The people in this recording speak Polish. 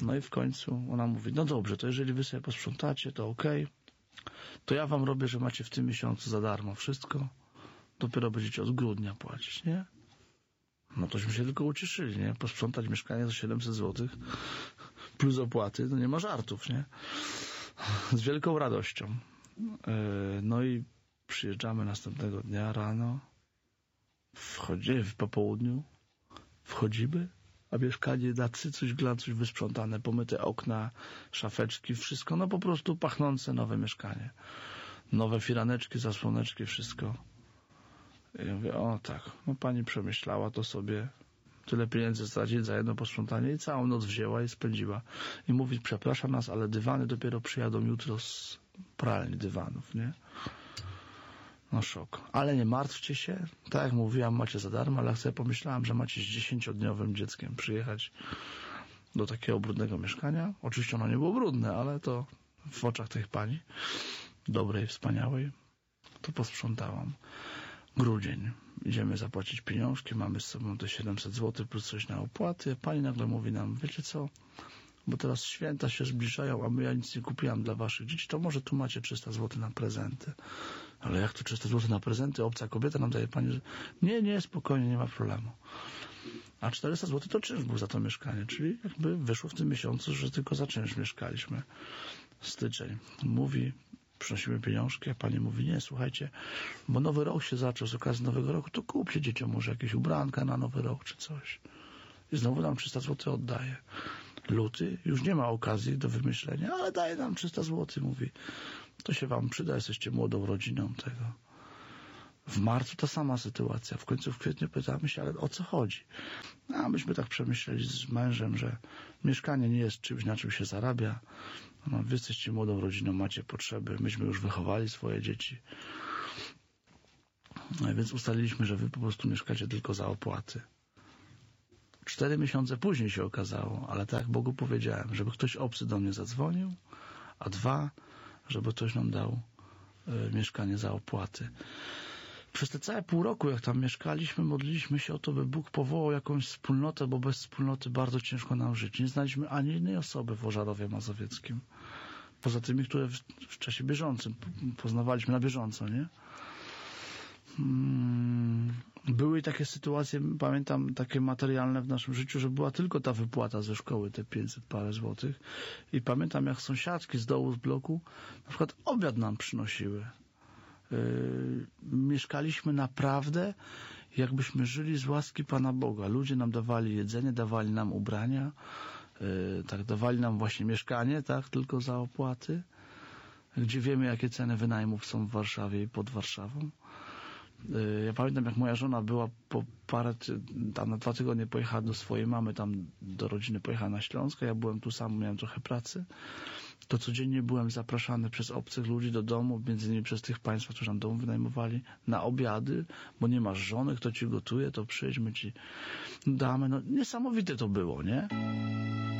No i w końcu ona mówi, no dobrze, to jeżeli wy sobie posprzątacie, to okej. To ja wam robię, że macie w tym miesiącu za darmo wszystko. Dopiero będziecie od grudnia płacić, nie? No tośmy się tylko ucieszyli, nie? Posprzątać mieszkanie za 700 zł plus opłaty, to nie ma żartów, nie? Z wielką radością. No i przyjeżdżamy następnego dnia rano, po południu, wchodzimy, a mieszkanie na cycuś, glancuś wysprzątane, pomyte okna, szafeczki, wszystko, no po prostu pachnące nowe mieszkanie. Nowe firaneczki, zasłoneczki, wszystko. I ja mówię, o tak, no pani przemyślała to sobie, tyle pieniędzy stracić za jedno posprzątanie i całą noc wzięła i spędziła. I mówi, przepraszam nas, ale dywany dopiero przyjadą jutro z pralni dywanów, nie? No szok. Ale nie martwcie się, tak jak mówiłam, macie za darmo, ale ja sobie pomyślałam, że macie z 10-dniowym dzieckiem przyjechać do takiego brudnego mieszkania. Oczywiście ono nie było brudne, ale to w oczach tej pani, dobrej, wspaniałej, to posprzątałam. Grudzień. Idziemy zapłacić pieniążki, mamy z sobą te 700 zł plus coś na opłaty. Pani nagle mówi nam, wiecie co, bo teraz święta się zbliżają, a ja nic nie kupiłam dla waszych dzieci, to może tu macie 300 zł na prezenty. Ale jak to 300 zł na prezenty? Obca kobieta nam daje pani, że nie, spokojnie, nie ma problemu. A 400 zł to czynsz był za to mieszkanie, czyli jakby wyszło w tym miesiącu, że tylko za czynsz mieszkaliśmy. Styczeń. Mówi, przynosimy pieniążki, a pani mówi, nie, słuchajcie, bo nowy rok się zaczął, z okazji nowego roku, to kupcie dzieciom może jakieś ubranka na nowy rok, czy coś. I znowu nam 300 zł oddaje. Luty, już nie ma okazji do wymyślenia, ale daje nam 300 zł, mówi, to się wam przyda, jesteście młodą rodziną tego. W marcu ta sama sytuacja, w końcu w kwietniu pytamy się, ale o co chodzi? A myśmy tak przemyśleli z mężem, że mieszkanie nie jest czymś, na czym się zarabia. No, wy jesteście młodą rodziną, macie potrzeby, myśmy już wychowali swoje dzieci. No, więc ustaliliśmy, że wy po prostu mieszkacie tylko za opłaty. 4 miesiące później się okazało, ale tak jak Bogu powiedziałem, żeby ktoś obcy do mnie zadzwonił, a 2, żeby ktoś nam dał mieszkanie za opłaty. Przez te całe pół roku, jak tam mieszkaliśmy, modliliśmy się o to, by Bóg powołał jakąś wspólnotę, bo bez wspólnoty bardzo ciężko nam żyć. Nie znaliśmy ani jednej osoby w Ożarowie Mazowieckim. Poza tymi, które w czasie bieżącym poznawaliśmy na bieżąco, nie? Były takie sytuacje, pamiętam, takie materialne w naszym życiu, że była tylko ta wypłata ze szkoły, te 500 parę złotych. I pamiętam, jak sąsiadki z dołu, z bloku, na przykład obiad nam przynosiły. Mieszkaliśmy naprawdę, jakbyśmy żyli z łaski Pana Boga. Ludzie nam dawali jedzenie, dawali nam ubrania, tak, dawali nam właśnie mieszkanie, tak, tylko za opłaty, gdzie wiemy, jakie ceny wynajmów są w Warszawie i pod Warszawą. Ja pamiętam, jak moja żona była tam na 2 tygodnie pojechała do swojej mamy, tam do rodziny pojechała na Śląsk, ja byłem tu sam, miałem trochę pracy, to codziennie byłem zapraszany przez obcych ludzi do domu, między innymi przez tych państwa, którzy nam dom wynajmowali, na obiady, bo nie masz żony, kto ci gotuje, to przyjdźmy ci damy. No niesamowite to było, nie?